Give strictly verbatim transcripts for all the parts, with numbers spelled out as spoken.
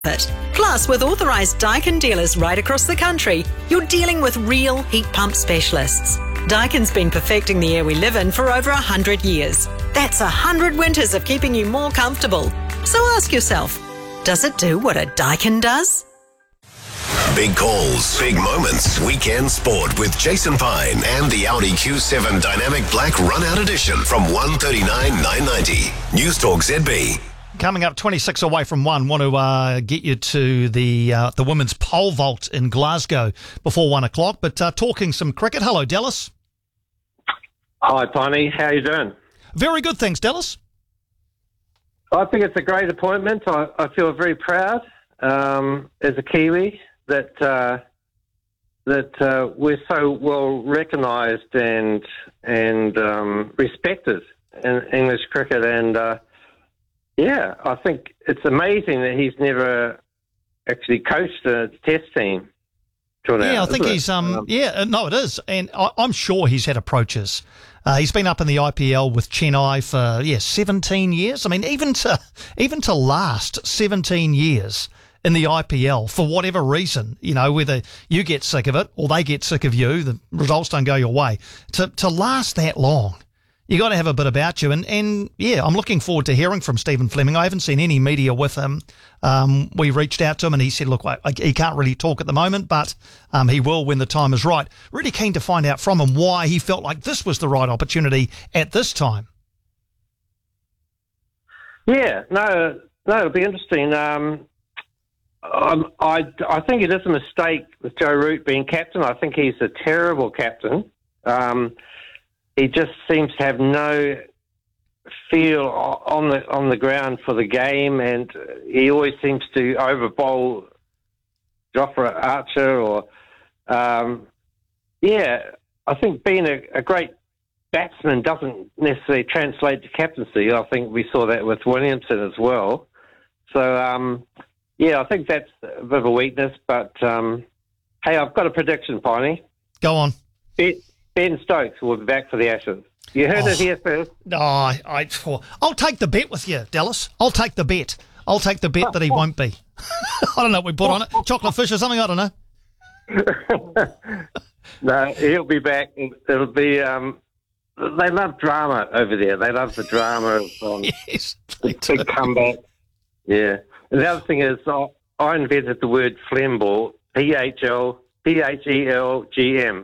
it. Plus, with authorised Daikin dealers right across the country, you're dealing with real heat pump specialists. Daikin's been perfecting the air we live in for over one hundred years. That's one hundred winters of keeping you more comfortable. So ask yourself, does it do what a Daikin does? Big calls, big moments, weekend sport with Jason Pine and the Audi Q seven Dynamic Black Run-Out Edition from one thirty-nine nine ninety. News Talk Z B. Coming up twenty-six away from one, want to uh, get you to the uh, the women's pole vault in Glasgow before one o'clock, but uh, talking some cricket. Hello, Dallas. Hi, Piney. How are you doing? Very good, thanks, Dallas. I think it's a great appointment. I, I feel very proud um, as a Kiwi that uh, that uh, we're so well recognised and and um, respected in English cricket. And uh, yeah, I think it's amazing that he's never actually coached a test team. Yeah, now, I think it? he's um, um yeah, no, it is, and I, I'm sure he's had approaches. Uh, he's been up in the I P L with Chennai for yeah seventeen years. I mean, even to even to last seventeen years in the I P L for whatever reason, you know, whether you get sick of it or they get sick of you, the results don't go your way. To to last that long, you got to have a bit about you. And, and yeah, I'm looking forward to hearing from Stephen Fleming. I haven't seen any media with him. Um, we reached out to him and he said, look, I, I, he can't really talk at the moment, but um, he will when the time is right. Really keen to find out from him why he felt like this was the right opportunity at this time. Yeah, no, no, it'll be interesting. Um, um, I, I think it is a mistake with Joe Root being captain. I think he's a terrible captain. Um, he just seems to have no feel on the on the ground for the game, and he always seems to overbowl Jofra Archer. Or um, yeah, I think being a, a great batsman doesn't necessarily translate to captaincy. I think we saw that with Williamson as well. So um, yeah, I think that's a bit of a weakness. But um, hey, I've got a prediction, Piney. Go on. Ben, Ben Stokes will be back for the Ashes. You heard oh, it here first. No, I, I, I'll take the bet with you, Dallas. I'll take the bet. I'll take the bet that he won't be. I don't know what we put on it. Chocolate fish or something, I don't know. No, he'll be back. It'll be... Um, they love drama over there. They love the drama of um, yes, the big comeback. Yeah. And the other thing is, I, I invented the word phlegmball, P H L, P H E L G M.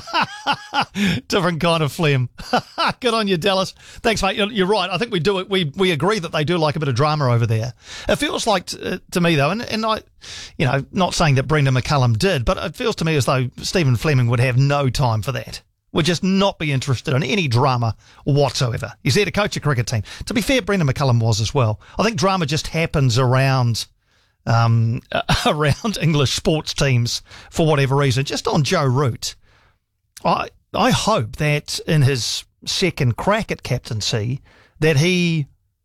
Different kind of phlegm. Good on you, Dallas. Thanks, mate. You're, you're right. I think we do it. We we agree that they do like a bit of drama over there. It feels like t- uh, to me though, and, and I, you know, not saying that Brendan McCullum did, but it feels to me as though Stephen Fleming would have no time for that. Would just not be interested in any drama whatsoever. He's there to coach a cricket team. To be fair, Brendan McCullum was as well. I think drama just happens around. Um, around English sports teams for whatever reason. Just on Joe Root. I I hope that in his second crack at captaincy that he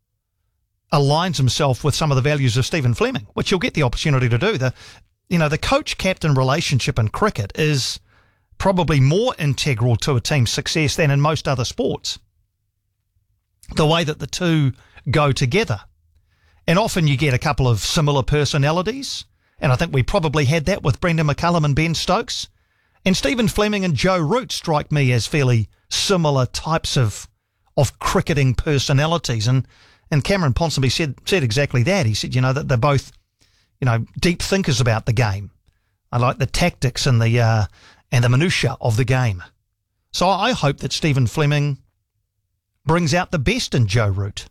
aligns himself with some of the values of Stephen Fleming, which he'll get the opportunity to do. The you know the coach-captain relationship in cricket is probably more integral to a team's success than in most other sports. The way that the two go together. And often you get a couple of similar personalities, and I think we probably had that with Brendan McCullum and Ben Stokes. And Stephen Fleming and Joe Root strike me as fairly similar types of of cricketing personalities. And and Cameron Ponsonby said said exactly that. He said, you know, that they're both, you know, deep thinkers about the game. I like the tactics and the uh, and the minutiae of the game. So I hope that Stephen Fleming brings out the best in Joe Root.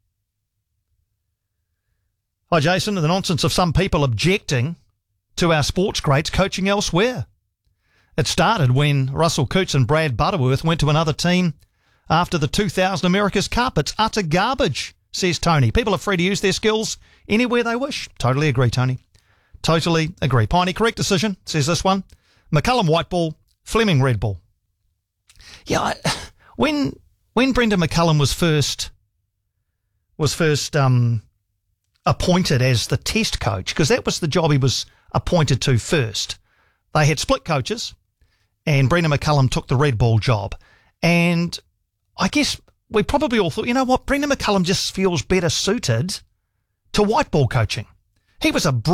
Hi, Jason. The nonsense of some people objecting to our sports greats coaching elsewhere. It started when Russell Coutts and Brad Butterworth went to another team after the two thousand America's Cup. It's utter garbage, says Tony. People are free to use their skills anywhere they wish. Totally agree, Tony. Totally agree. Piney, correct decision, says this one. McCullum white ball, Fleming red ball. Yeah, I, when when Brendan McCullum was first was first um, appointed as the test coach, because that was the job he was appointed to first. They had split coaches, and Brendan McCullum took the red ball job. And I guess we probably all thought, you know what, Brendan McCullum just feels better suited to white ball coaching. He was a